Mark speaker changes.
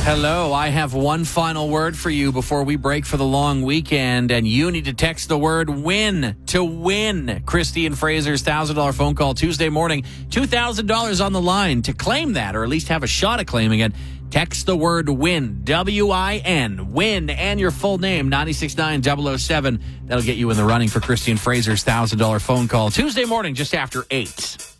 Speaker 1: Hello, I have one final word for you before we break for the long weekend, and you need to text the word WIN to win Christy and Fraser's $1,000 phone call Tuesday morning. $2,000 on the line. To claim that, or at least have a shot at claiming it, text the word WIN, W-I-N, WIN, and your full name, 969-007. That'll get you in the running for Christy and Fraser's $1,000 phone call Tuesday morning just after 8.